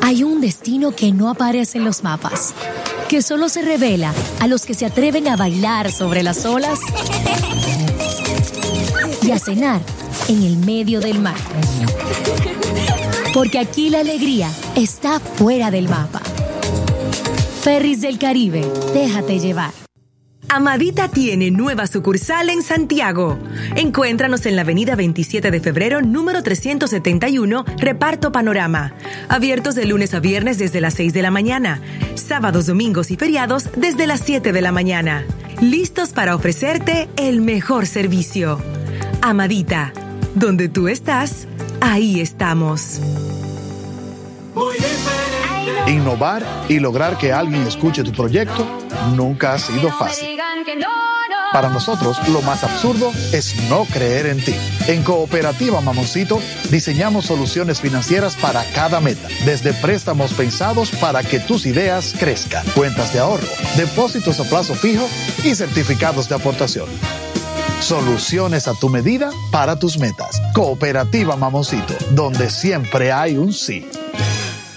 Hay un destino que no aparece en los mapas, que solo se revela a los que se atreven a bailar sobre las olas y a cenar en el medio del mar. Porque aquí la alegría está fuera del mapa. Ferries del Caribe, déjate llevar. Amadita tiene nueva sucursal en Santiago. Encuéntranos en la avenida 27 de febrero, número 371, Reparto Panorama. Abiertos de lunes a viernes desde las 6 de la mañana. Sábados, domingos y feriados desde las 7 de la mañana. Listos para ofrecerte el mejor servicio. Amadita, donde tú estás, ahí estamos. Innovar y lograr que alguien escuche tu proyecto nunca ha sido fácil. Para nosotros, lo más absurdo es no creer en ti. En Cooperativa Mamoncito, diseñamos soluciones financieras para cada meta, desde préstamos pensados para que tus ideas crezcan, cuentas de ahorro, depósitos a plazo fijo y certificados de aportación. Soluciones a tu medida para tus metas. Cooperativa Mamoncito, donde siempre hay un sí.